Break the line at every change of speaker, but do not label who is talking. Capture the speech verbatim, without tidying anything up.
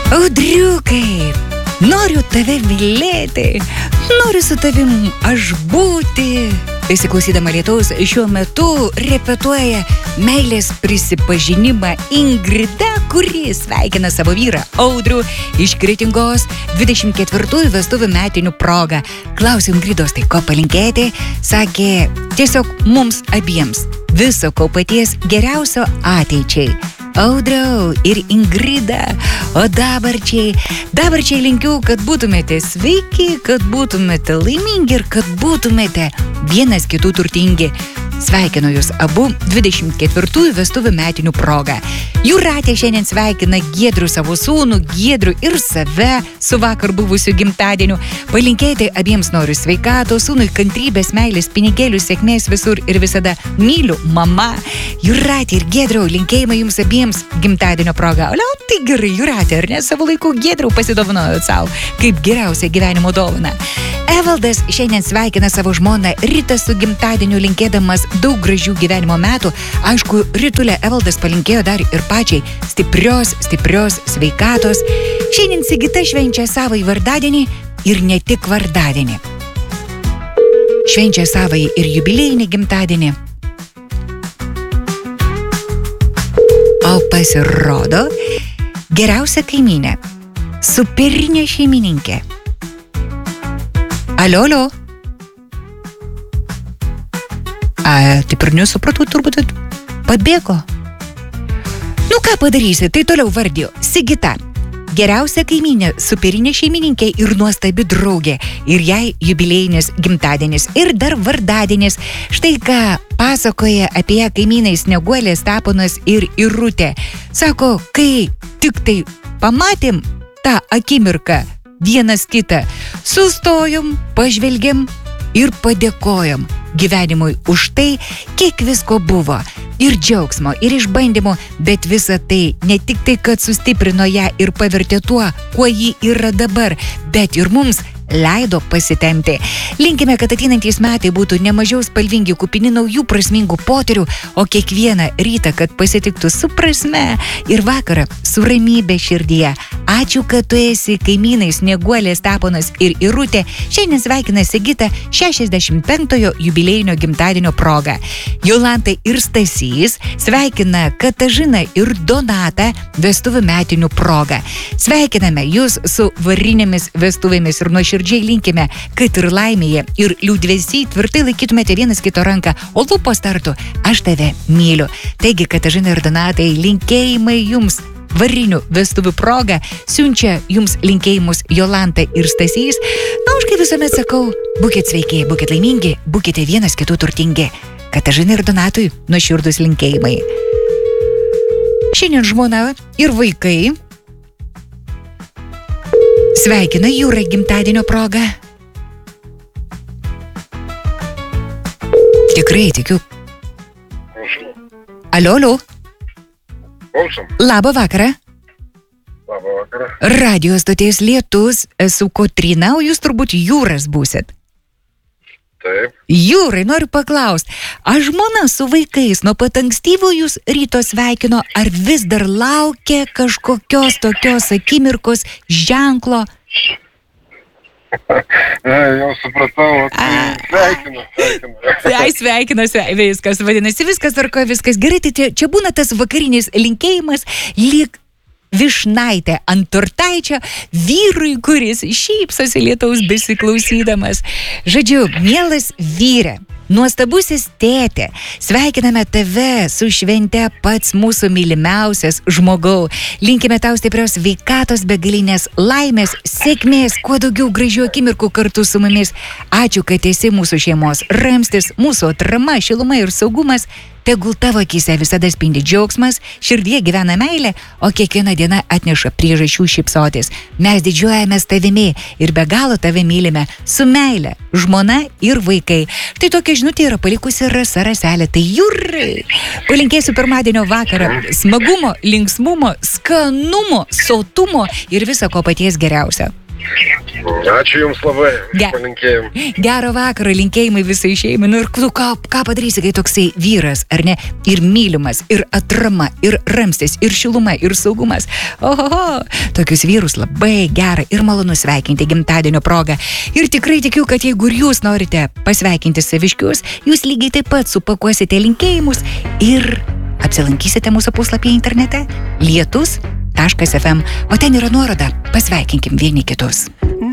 Audriukai, noriu tave mylėti, noriu su tavim aš būti. Įsiklausydama lietaus, šiuo metu repetuoja meilės prisipažinimą Ingrida, kuri sveikina savo vyrą Audrių iš Kretingos dvidešimt ketvirtųjų vestuvių metinių proga. Klausiu Ingridos, tai ko palinkėti? Sakė, tiesiog mums abiems viso ko paties geriausio ateičiai. Audriau ir Ingrida, o dabarčiai, dabarčiai linkiu, kad būtumėte sveiki, kad būtumėte laimingi ir kad būtumėte vienas kitų turtingi. Sveikinu jūs abu dvidešimt ketvirtųjų vestuvių metinių proga. Jūratė šiandien sveikina Giedrių savo sūnų, Giedrių ir save su vakar buvusiu gimtadieniu. Palinkėti abiems noriu sveikatos, sūnui kantrybės, meilės, pinigėlių, sėkmės visur ir visada. Myliu, mama. Jūratė ir Giedriau, linkėjimai jums abiems gimtadienio proga. O tai gerai, Jūratė, ar ne? Savo laiku Giedriau pasidovanojot savo kaip geriausia gyvenimo dovana. Evaldas šiandien sveikina savo žmoną Ritą su gimtadieniu, linkėdamas daug gražių gyvenimo metų. Aišku, Ritulė Evaldas palinkėjo dar ir pačiai stiprios, stiprios sveikatos. Šiandien Sigita švenčia savąjį vardadienį ir ne tik vardadienį. Švenčia savąjį ir jubiliejinį gimtadienį. O pasirodo, geriausia kaimynė, superinė šeimininkė. Alio, alio. A, taip ir nesupratau, turbūt pabėgo. Nu ką padarysi, tai toliau vardijo. Sigita, geriausia kaimynė, superinė šeimininkė ir nuostabi draugė. Ir jai jubiliejinis gimtadienis ir dar vardadienis. Štai ką pasakoja apie ją kaimynai Snieguolė, Steponas ir Irutė. Sako, kai tik tai pamatėm tą akimirką vienas kitą, sustojom, pažvelgėm ir padėkojom gyvenimui už tai, kiek visko buvo. Ir džiaugsmo, ir išbandymų, bet visa tai ne tik tai, kad sustiprino ją ir pavertė tuo, kuo ji yra dabar, bet ir mums leido pasitemti. Linkime, kad ateinantys metai būtų nemažiau spalvingi, kupini naujų prasmingų potyrių, o kiekvieną rytą, kad pasitiktų su prasme ir vakarą su ramybė širdyje. Ačiū, kad tu esi kaimynai Snieguolė, Steponas ir Irutė. Šiandien sveikina Sigita šešiasdešimt penktojo jubiliejinio gimtadienio proga. Jolanta ir Stasys sveikina Katažiną ir Donatą vestuvių metinių proga. Sveikiname jūs su varinėmis vestuvėmis ir nuoširdžiai linkime, kad ir laimėje ir liūdvesy tvirtai laikytumėte vienas kito ranką, o lūpos tartų, aš tave myliu. Taigi, Katažina ir Donatai, linkėjimai jums varinių vestuvių proga, siunčia jums linkėjimus Jolanta ir Stasys. Na, aš kaip visuomet sakau, būkit sveiki, būkit laimingi, būkite vienas kitų turtingi. Katažina ir Donatui nuoširdūs linkėjimai. Šiandien žmona ir vaikai sveikina Jūrą gimtadienio proga. Tikrai tikiu. Alio, alio.
Klausom.
Labą vakarą.
Labą vakarą.
Radio stoties Lietus, esu Kotryna, o jūs turbūt Jūras būsit.
Taip.
Jūrai, noriu paklausti, ar žmona su vaikais nuo pat ankstyvo jūs ryto sveikino, ar vis dar laukia kažkokios tokios akimirkos ženklo?
E, jau supratau, sveikinu, sveikinu.
Ai, sveikinu, sveikinu, viskas, vadinasi, viskas tvarko, viskas gerai, tai čia, čia būna tas vakarinis linkėjimas, lyg vyšnaitė ant tortaičio vyrui, kuris šypsosi lietaus besiklausydamas. Žodžiu, mielas vyre, nuostabusis tėtė, sveikiname tave su švente, pats mūsų mylimiausias žmogau. Linkime tau stiprios sveikatos, begalinės laimės, sėkmės, kuo daugiau gražių akimirkų kartu su mumis. Ačiū, kad esi mūsų šeimos ramstis, mūsų atrama, šiluma ir saugumas. Tegul tavo akyse visada spindi džiaugsmas, širdyje gyvena meilė, o kiekviena diena atneša priežasčių šypsotis. Mes didžiuojamės tavimi ir be galo tave mylime su meile, žmona ir vaikai. Štai tokia žinutė yra palikusi Rasa Raselė. Tai Jūrai, palinkėsiu pirmadienio vakarą smagumo, linksmumo, skanumo, sotumo ir viso ko paties geriausio.
Ačiū Jums labai.
Ge-
Palinkėjim.
Gero vakaro, linkėjimai visai šeimai. Nu ir tu ką, ką padarysi, kai toksai vyras, ar ne? Ir mylimas, ir atrama, ir ramstis, ir šiluma, ir saugumas. Ohoho, tokius vyrus labai gera ir malonu sveikinti gimtadienio progą. Ir tikrai tikiu, kad jeigu ir jūs norite pasveikinti saviškius, jūs lygiai taip pat supakuosite linkėjimus ir apsilankysite mūsų puslapyje internete lietus taškas ef em, o ten yra nuoroda. Pasveikinkim vieni kitus.